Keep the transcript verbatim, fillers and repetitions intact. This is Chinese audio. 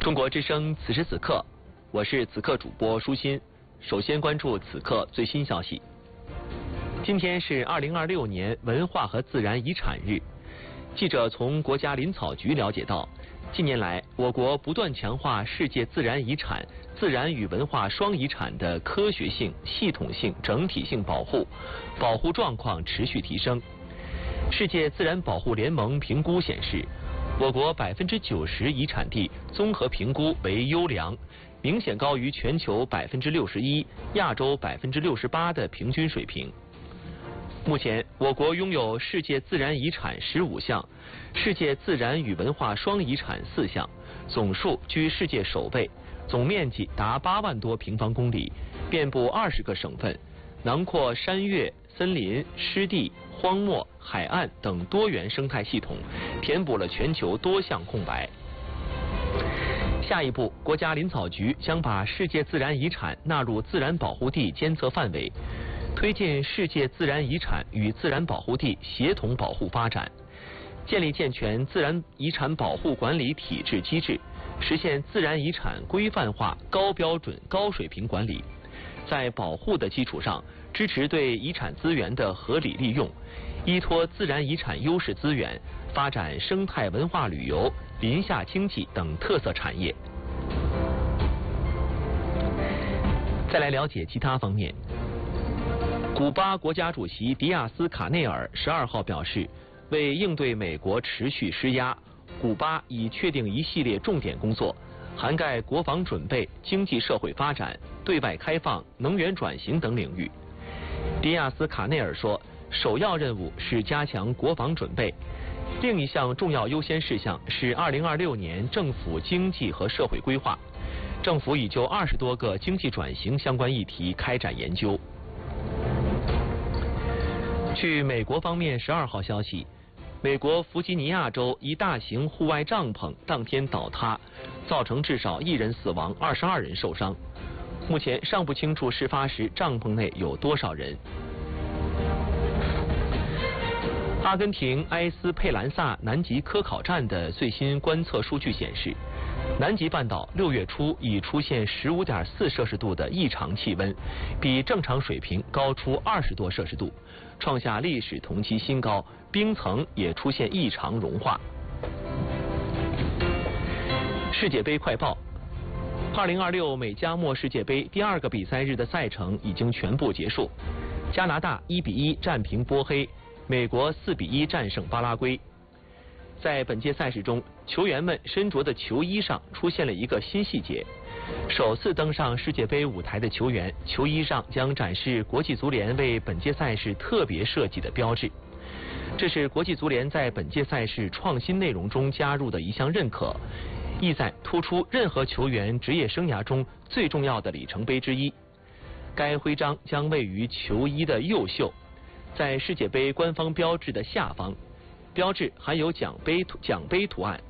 中国之声此时此刻，我是此刻主播舒心。首先关注此刻最新消息。今天是二零二六年文化和自然遗产日。记者从国家林草局了解到，近年来我国不断强化世界自然遗产、自然与文化双遗产的科学性、系统性、整体性保护，保护状况持续提升。世界自然保护联盟评估显示，我国百分之九十遗产地综合评估为优良，明显高于全球百分之六十一、亚洲百分之六十八的平均水平。目前，我国拥有世界自然遗产十五项，世界自然与文化双遗产四项，总数居世界首位，总面积达八万多平方公里，遍布二十个省份，囊括山岳、森林、湿地、荒漠、海岸等多元生态系统，填补了全球多项空白。下一步，国家林草局将把世界自然遗产纳入自然保护地监测范围，推进世界自然遗产与自然保护地协同保护发展，建立健全自然遗产保护管理体制机制，实现自然遗产规范化、高标准、高水平管理。在保护的基础上，支持对遗产资源的合理利用，依托自然遗产优势资源，发展生态文化旅游、林下经济等特色产业。再来了解其他方面。古巴国家主席迪亚斯卡内尔十二号表示，为应对美国持续施压，古巴已确定一系列重点工作，涵盖国防准备、经济社会发展、对外开放、能源转型等领域。迪亚斯卡内尔说，首要任务是加强国防准备，另一项重要优先事项是二零二六年政府经济和社会规划。政府已就二十多个经济转型相关议题开展研究。据美国方面十二号消息，美国弗吉尼亚州一大型户外帐篷当天倒塌，造成至少一人死亡，二十二人受伤。目前尚不清楚事发时帐篷内有多少人。阿根廷埃斯佩兰萨南极科考站的最新观测数据显示，南极半岛六月初已出现十五点四摄氏度的异常气温，比正常水平高出二十多摄氏度，创下历史同期新高，冰层也出现异常融化。世界杯快报：二零二六美加墨世界杯第二个比赛日的赛程已经全部结束，加拿大一比一战平波黑，美国四比一战胜巴拉圭。在本届赛事中，球员们身着的球衣上出现了一个新细节，首次登上世界杯舞台的球员球衣上将展示国际足联为本届赛事特别设计的标志，这是国际足联在本届赛事创新内容中加入的一项认可，意在突出任何球员职业生涯中最重要的里程碑之一。该徽章将位于球衣的右袖，在世界杯官方标志的下方，标志含有奖杯奖杯图案，